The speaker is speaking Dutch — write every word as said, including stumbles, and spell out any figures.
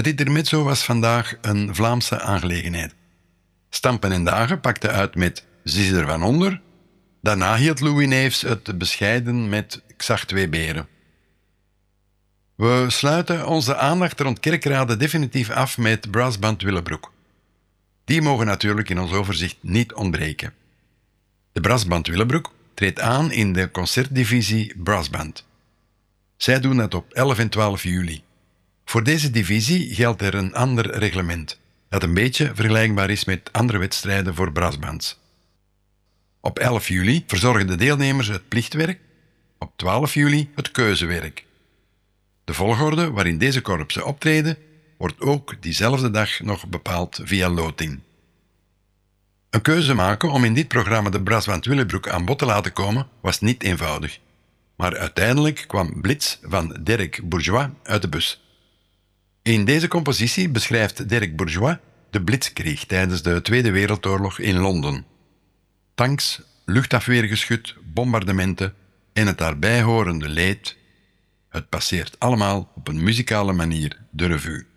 Het intermezzo was vandaag een Vlaamse aangelegenheid. Stampen en Dagen pakte uit met Ze is er van onder. Daarna hield Louis Neefs het bescheiden met Ik zag twee beren. We sluiten onze aandacht rond Kerkrade definitief af met Brassband Willebroek. Die mogen natuurlijk in ons overzicht niet ontbreken. De Brassband Willebroek treedt aan in de concertdivisie Brassband. Zij doen dat op elf en twaalf juli. Voor deze divisie geldt er een ander reglement, dat een beetje vergelijkbaar is met andere wedstrijden voor brassbands. Op elf juli verzorgen de deelnemers het plichtwerk, op twaalf juli het keuzewerk. De volgorde waarin deze korpsen optreden, wordt ook diezelfde dag nog bepaald via loting. Een keuze maken om in dit programma de Brassband Willebroek aan bod te laten komen, was niet eenvoudig. Maar uiteindelijk kwam Blitz van Derek Bourgeois uit de bus. In deze compositie beschrijft Derek Bourgeois de Blitzkrieg tijdens de Tweede Wereldoorlog in Londen. Tanks, luchtafweergeschut, bombardementen en het daarbij horende leed. Het passeert allemaal op een muzikale manier de revue.